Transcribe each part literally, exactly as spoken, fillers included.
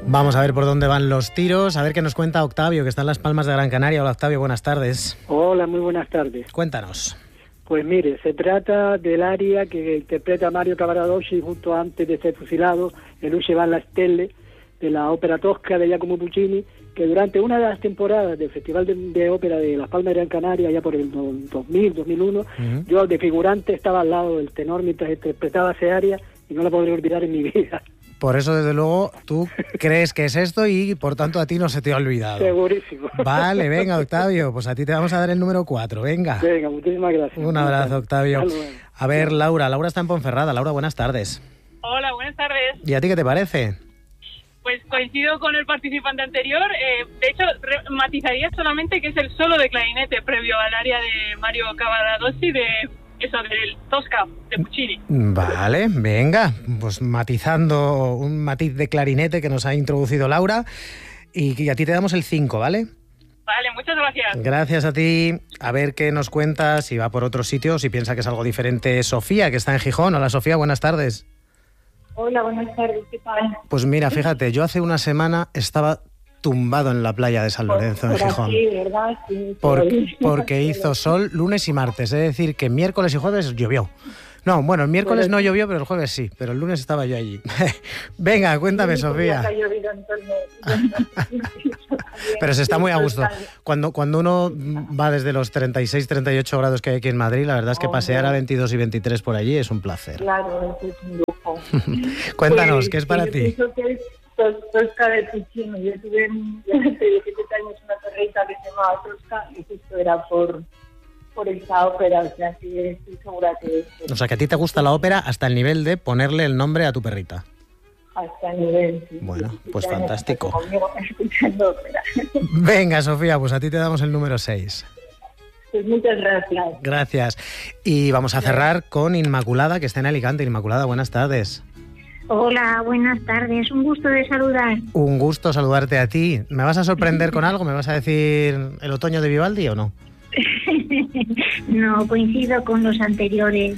Vamos a ver por dónde van los tiros, a ver qué nos cuenta Octavio, que está en Las Palmas de Gran Canaria. Hola Octavio, buenas tardes. Hola, muy buenas tardes. Cuéntanos. Pues mire, se trata del aria que interpreta Mario Cavaradossi justo antes de ser fusilado en Luce van la Stelle, de la ópera Tosca de Giacomo Puccini, que durante una de las temporadas del Festival de, de Ópera de Las Palmas de Gran Canaria, ya por el dos mil, dos mil uno, uh-huh. yo de figurante estaba al lado del tenor mientras interpretaba ese aria y no la podré olvidar en mi vida. Por eso, desde luego, tú crees que es esto y, por tanto, a ti no se te ha olvidado. Segurísimo. Vale, venga, Octavio, pues a ti te vamos a dar el número cuatro, venga. Venga, muchísimas gracias. Un abrazo, Octavio. A ver, Laura, Laura está en Ponferrada. Laura, buenas tardes. Hola, buenas tardes. ¿Y a ti qué te parece? Pues coincido con el participante anterior. Eh, de hecho, re- matizaría solamente que es el solo de clarinete previo al área de Mario Cavaradossi de... Eso, del Tosca, de Puccini. Vale, venga, pues matizando un matiz de clarinete que nos ha introducido Laura, y, y a ti te damos el cinco, ¿vale? Vale, muchas gracias. Gracias a ti. A ver qué nos cuentas, si va por otro sitio, si piensa que es algo diferente. Sofía, que está en Gijón. Hola Sofía, buenas tardes. Hola, buenas tardes, ¿qué tal? Pues mira, fíjate, yo hace una semana estaba tumbado en la playa de San Lorenzo, por, en Gijón. Aquí, ¿verdad? Sí, Por, porque hizo sol lunes y martes, es decir, que miércoles y jueves llovió. No, bueno, el miércoles bueno, no llovió, pero el jueves sí, pero el lunes estaba yo allí. Venga, cuéntame, sí, Sofía. Ha llovido en todo el... Pero se está muy a gusto. Cuando, cuando uno va desde los treinta y seis, treinta y ocho grados que hay aquí en Madrid, la verdad es que oh, pasear a veintidós y veintitrés por allí es un placer. Claro, eso es un lujo. Cuéntanos, pues, ¿qué es para yo ti? Pienso que es Tosca de Puccini. Yo tuve hace diecisiete años una perrita que se llamaba Tosca y justo era por... por esta ópera, o sea, sí, estoy segura que... O sea, que a ti te gusta la ópera hasta el nivel de ponerle el nombre a tu perrita. Hasta el nivel, sí. Bueno, sí, pues fantástico. Conmigo escuchando ópera. Venga, Sofía, pues a ti te damos el número seis. Pues muchas gracias. Gracias. Y vamos a cerrar con Inmaculada, que está en Alicante. Inmaculada, buenas tardes. Hola, buenas tardes. Un gusto de saludar. Un gusto saludarte a ti. ¿Me vas a sorprender con algo? ¿Me vas a decir el otoño de Vivaldi o no? No, coincido con los anteriores.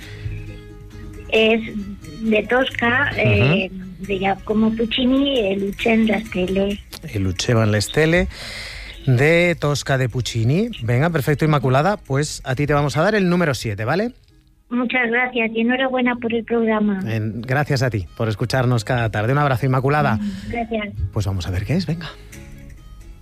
Es de Tosca, uh-huh. eh, de Giacomo Puccini, el Luce van la Stelle. El Luce van la Stelle de Tosca de Puccini. Venga, perfecto, Inmaculada. Pues a ti te vamos a dar el número siete, ¿vale? Muchas gracias y enhorabuena por el programa. Eh, gracias a ti por escucharnos cada tarde. Un abrazo, Inmaculada. Gracias. Pues vamos a ver qué es, venga.